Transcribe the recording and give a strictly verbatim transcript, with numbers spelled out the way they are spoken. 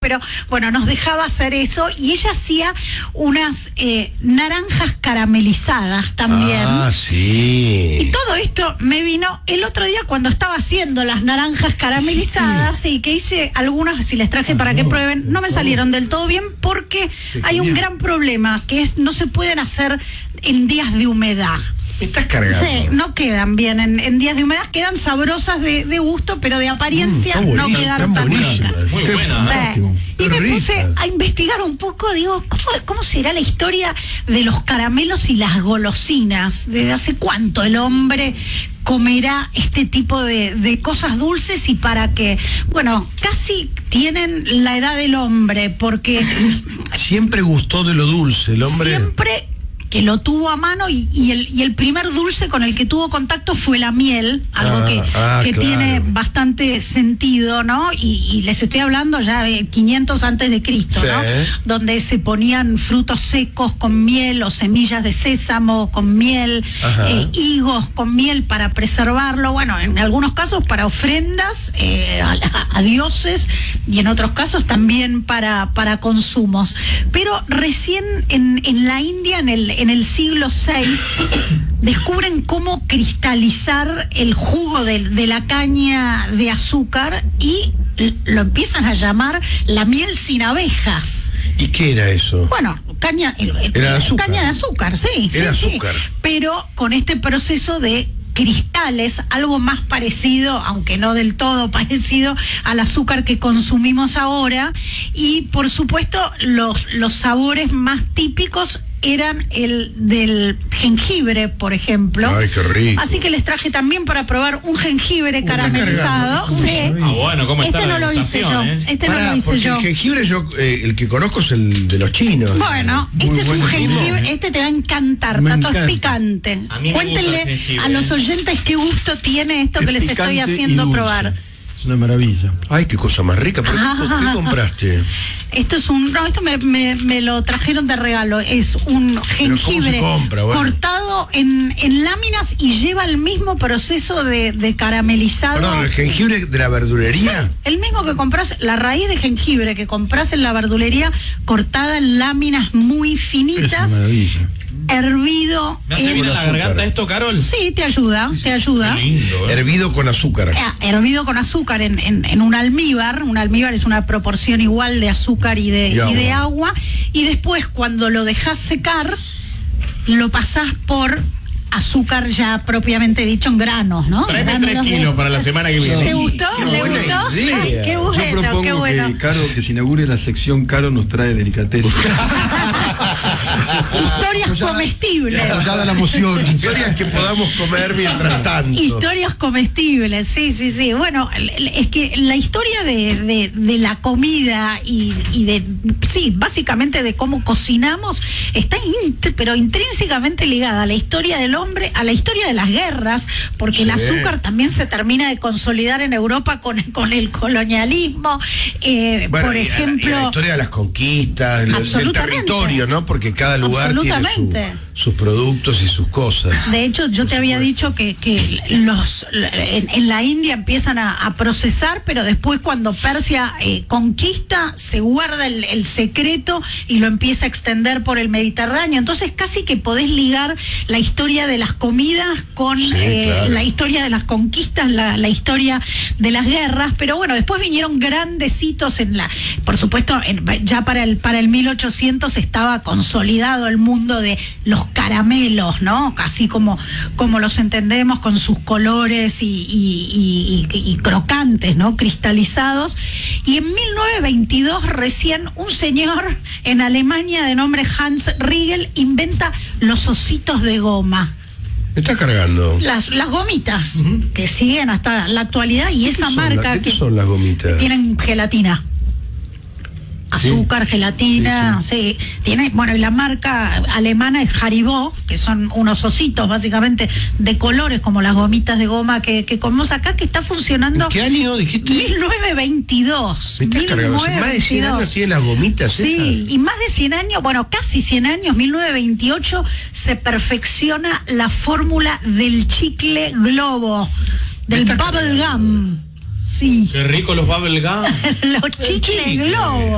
pero bueno, nos dejaba hacer eso, y ella hacía unas eh, naranjas caramelizadas también. Ah, sí. Y todo esto me vino el otro día cuando estaba haciendo las naranjas caramelizadas, sí, sí. y que hice algunas, si les traje ah, para no, que prueben, no me salieron del todo bien porque hay un gran problema, que es no se pueden hacer en días de humedad. Me estás cargando. Sí, no quedan bien en, en días de humedad, quedan sabrosas de, de gusto, pero de apariencia mm, no quedaron tan ricas. Muy buena. Sí. Y me puse a investigar un poco, digo, ¿cómo, ¿cómo será la historia de los caramelos y las golosinas? ¿Desde hace cuánto el hombre comerá este tipo de, de cosas dulces y para qué? Bueno, casi tienen la edad del hombre, porque siempre gustó de lo dulce el hombre. Siempre que lo tuvo a mano, y, y, el, y el primer dulce con el que tuvo contacto fue la miel, algo ah, que, ah, que claro. tiene bastante sentido, ¿no? Y, y les estoy hablando ya de quinientos antes de Cristo, sí. ¿no? Donde se ponían frutos secos con miel, o semillas de sésamo con miel, eh, higos con miel para preservarlo, bueno, en algunos casos para ofrendas eh, a, a dioses, y en otros casos también para, para consumos. Pero recién en, en la India, en el en el siglo seis, descubren cómo cristalizar el jugo de, de la caña de azúcar, y lo empiezan a llamar la miel sin abejas. ¿Y qué era eso? Bueno, caña, era azúcar. Caña de azúcar, sí. Era sí, azúcar. Sí. Pero con este proceso de cristales, algo más parecido, aunque no del todo parecido, al azúcar que consumimos ahora, y por supuesto los, los sabores más típicos eran el del jengibre, por ejemplo. Ay, qué rico. Así que les traje también para probar un jengibre caramelizado. Sí. Ah, bueno, ¿cómo está este la no lo hice yo. eh? Este Pará, no lo hice yo. El jengibre, yo eh, el que conozco es el de los chinos. Bueno, Muy este es un jengibre, limón. este te va a encantar, Me Tato, encanta. es picante. A mí me Cuéntenle gusta el jengibre, a los oyentes qué gusto tiene esto Es que les estoy picante y haciendo dulce. probar. Es una maravilla. Ay, qué cosa más rica. ¿Pero Ah. qué, qué compraste? Esto es un, no, esto me, me, me lo trajeron de regalo. Es un jengibre ¿cómo se compra? Bueno. cortado en, en láminas y lleva el mismo proceso de, de caramelizado. Perdón, ¿el jengibre de la verdulería? Sí, el mismo que compras, la raíz de jengibre que compras en la verdulería, cortada en láminas muy Es finitas, una maravilla. hervido. ¿Me hace en- bien a la azúcar. garganta esto, Carol? Sí, te ayuda, te ayuda. Qué lindo, ¿eh? Hervido con azúcar. Eh, hervido con azúcar en, en, en un almíbar. Un almíbar es una proporción igual de azúcar y de, Y y agua. de agua. Y después, cuando lo dejas secar, lo pasás por azúcar ya propiamente dicho en granos, ¿no? Tráeme Granos tres de- kilos para la semana que viene. ¿Te gustó? Qué ¿Le buena gustó? idea. Ay, qué Yo bueno, propongo qué bueno. que Caro, que se inaugure la sección Caro nos trae delicatessen. Historias comestibles. Apoyada la moción. Historias que podamos comer mientras tanto. Historias comestibles, sí, sí, sí. Bueno, l- l- es que la historia de, de, de la comida y, y de, sí, básicamente de cómo cocinamos, está int- pero intrínsecamente ligada a la historia del hombre, a la historia de las guerras, porque el Sí. azúcar también se termina de consolidar en Europa con, con el colonialismo. Eh, Bueno, por y a la- y ejemplo... la historia de las conquistas, del, del Absolutamente. territorio, ¿no? Porque cada lugar tiene Absolutamente. su- sus productos y sus cosas. De hecho, yo te había dicho que, que los en, en la India empiezan a, a procesar, pero después cuando Persia eh, conquista, se guarda el, el secreto y lo empieza a extender por el Mediterráneo. Entonces casi que podés ligar la historia de las comidas con Sí, eh, claro. la historia de las conquistas, la, la historia de las guerras. Pero bueno, después vinieron grandes hitos en la, por supuesto, en- ya para el para el mil ochocientos estaba consolidado el mundo de los caramelos, ¿no? Así como, como los entendemos, con sus colores y, y- y- y- y crocantes, ¿no? Cristalizados. Y en mil novecientos veintidós recién un señor en Alemania de nombre Hans Riegel inventa los ositos de goma. Me estás cargando. Las, las gomitas que siguen hasta la actualidad, y esa ¿Qué son marca las- ¿Qué que son las gomitas? tienen gelatina. Azúcar, gelatina, sí, tiene, bueno, y la marca alemana es Haribo, que son unos ositos básicamente de colores como las gomitas de goma que, que comemos acá, que está funcionando. ¿En qué año dijiste? mil novecientos veintidós. Me estás cargando. Hace más de cien años tienen las gomitas Sí, esas. y más de cien años, bueno, casi cien años, mil novecientos veintiocho, se perfecciona la fórmula del chicle globo, del Me estás bubble gum. Sí, Qué rico los bubble gum. los chicles globo.